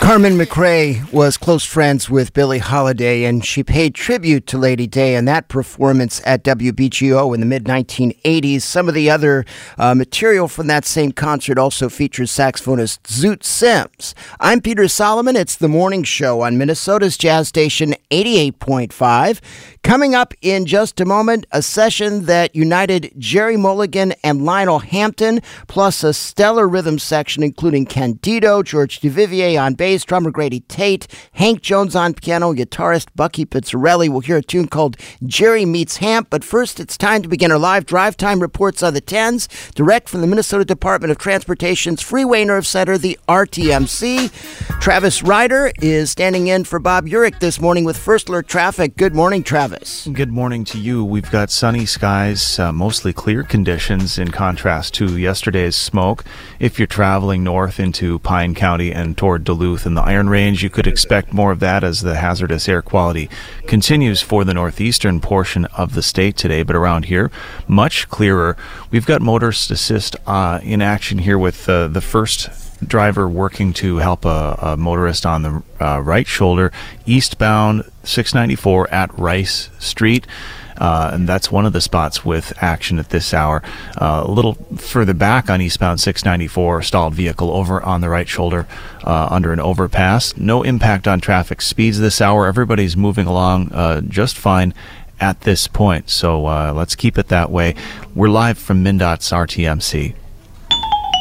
Carmen McRae was close friends with Billie Holiday, and she paid tribute to Lady Day in that performance at WBGO in the mid-1980s. Some of the other material from that same concert also features saxophonist Zoot Sims. I'm Peter Solomon. It's The Morning Show on Minnesota's Jazz Station 88.5. Coming up in just a moment, a session that united Jerry Mulligan and Lionel Hampton, plus a stellar rhythm section including Candido, George Duvivier on bass, drummer Grady Tate, Hank Jones on piano, guitarist Bucky Pizzarelli. We'll hear a tune called Jerry Meets Hamp, but first it's time to begin our live drive time reports on the 10s, direct from the Minnesota Department of Transportation's Freeway Nerve Center, the RTMC. Travis Ryder is standing in for Bob Urich this morning with First Alert Traffic. Good morning, Travis. Good morning to you. We've got sunny skies, mostly clear conditions in contrast to yesterday's smoke. If you're traveling north into Pine County and toward Duluth and the Iron Range, you could expect more of that as the hazardous air quality continues for the northeastern portion of the state today. But around here, much clearer. We've got motorist assist in action here with the first driver working to help a motorist on the right shoulder, eastbound 694 at Rice Street. And that's one of the spots with action at this hour. A little further back on eastbound 694, stalled vehicle over on the right shoulder under an overpass. No impact on traffic speeds this hour. Everybody's moving along just fine at this point. So let's keep it that way. We're live from MnDOT's RTMC.